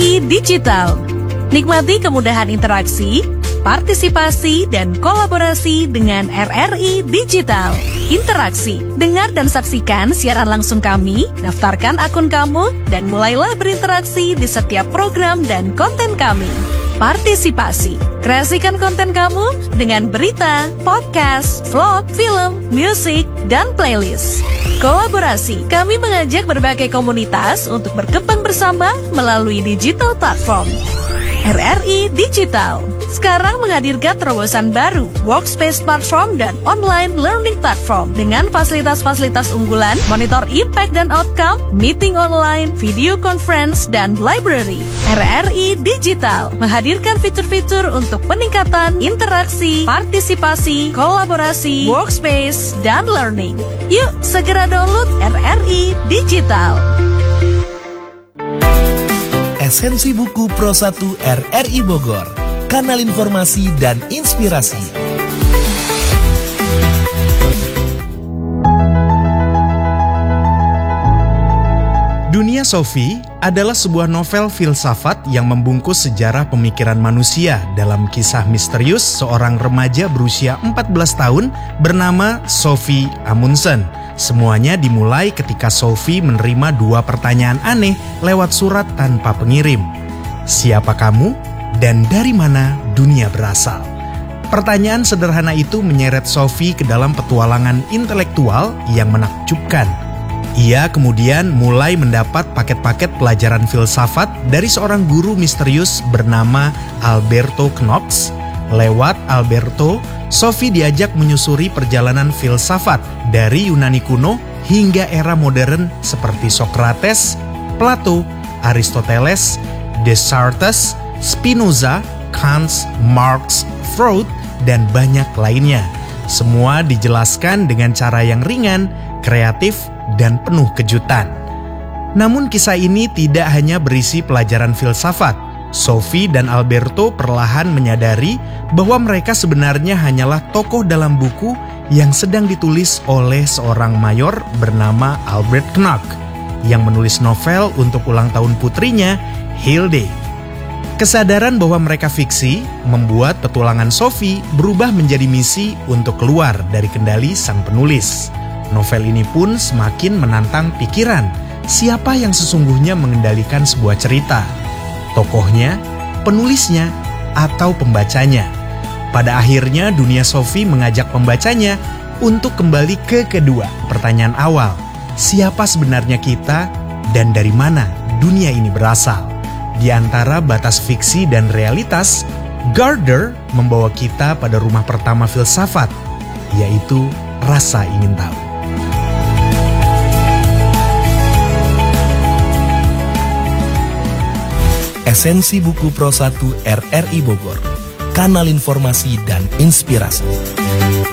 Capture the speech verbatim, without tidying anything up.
I Digital. Nikmati kemudahan interaksi, partisipasi, dan kolaborasi dengan R R I Digital. Interaksi, dengar dan saksikan siaran langsung kami, daftarkan akun kamu, dan mulailah berinteraksi di setiap program dan konten kami. Partisipasi, kreasikan konten kamu dengan berita, podcast, vlog, film, musik, dan playlist. Kolaborasi, kami mengajak berbagai komunitas untuk berkembang bersama melalui digital platform. R R I Digital sekarang menghadirkan terobosan baru, workspace platform dan online learning platform dengan fasilitas-fasilitas unggulan, monitor impact dan outcome, meeting online, video conference, dan library. R R I Digital menghadirkan fitur-fitur untuk peningkatan interaksi, partisipasi, kolaborasi, workspace, dan learning. Yuk, segera download R R I Digital. Esensi buku Pro satu R R I Bogor, kanal informasi dan inspirasi. Dunia Sophie adalah sebuah novel filsafat yang membungkus sejarah pemikiran manusia dalam kisah misterius seorang remaja berusia empat belas tahun bernama Sophie Amundsen. Semuanya dimulai ketika Sophie menerima dua pertanyaan aneh lewat surat tanpa pengirim. Siapa kamu dan dari mana dunia berasal? Pertanyaan sederhana itu menyeret Sophie ke dalam petualangan intelektual yang menakjubkan. Ia kemudian mulai mendapat paket-paket pelajaran filsafat dari seorang guru misterius bernama Alberto Knox. Lewat Alberto, Sophie diajak menyusuri perjalanan filsafat dari Yunani kuno hingga era modern seperti Socrates, Plato, Aristoteles, Descartes, Spinoza, Kant, Marx, Freud, dan banyak lainnya. Semua dijelaskan dengan cara yang ringan, kreatif, dan penuh kejutan. Namun kisah ini tidak hanya berisi pelajaran filsafat. Sophie dan Alberto perlahan menyadari bahwa mereka sebenarnya hanyalah tokoh dalam buku yang sedang ditulis oleh seorang mayor bernama Albert Knox yang menulis novel untuk ulang tahun putrinya, Hilde. Kesadaran bahwa mereka fiksi membuat petualangan Sophie berubah menjadi misi untuk keluar dari kendali sang penulis. Novel ini pun semakin menantang pikiran siapa yang sesungguhnya mengendalikan sebuah cerita. Tokohnya, penulisnya, atau pembacanya. Pada akhirnya dunia Sophie mengajak pembacanya untuk kembali ke kedua pertanyaan awal. Siapa sebenarnya kita dan dari mana dunia ini berasal? Di antara batas fiksi dan realitas, Gardner membawa kita pada rumah pertama filsafat, yaitu rasa ingin tahu. Esensi buku Pro satu R R I Bogor, kanal informasi dan inspirasi.